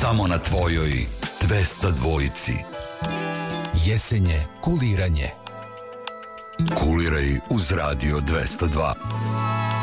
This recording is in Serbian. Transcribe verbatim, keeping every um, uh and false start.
Samo na tvojoj dvesta dvojici. Jesenje kuliranje. Kuliraj uz Radio dvesta dva.